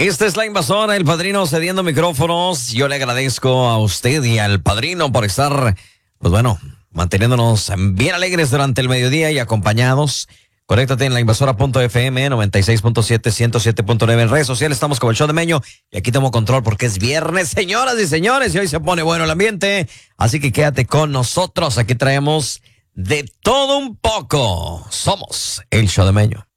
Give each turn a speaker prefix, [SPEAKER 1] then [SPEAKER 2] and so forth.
[SPEAKER 1] Esta es La Invasora, el padrino cediendo micrófonos. Yo le agradezco a usted y al padrino por estar, pues bueno, manteniéndonos bien alegres durante el mediodía y acompañados. Conéctate en lainvasora.fm 96.7, 107.9 en redes sociales. Estamos como el show de Meño y aquí tomo control porque es viernes, señoras y señores, y hoy se pone bueno el ambiente. Así que quédate con nosotros. Aquí traemos de todo un poco. Somos el show de Meño.